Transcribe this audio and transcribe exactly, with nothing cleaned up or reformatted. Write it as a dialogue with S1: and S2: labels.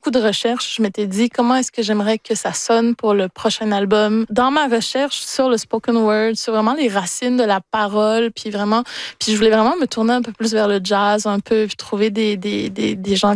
S1: beaucoup de recherches. Je m'étais dit, comment est-ce que j'aimerais que ça sonne pour le prochain album? Dans ma recherche sur le spoken word, sur vraiment les racines de la parole, puis vraiment, puis je voulais vraiment me tourner un peu plus vers le jazz, un peu, puis trouver des, des, des, des gens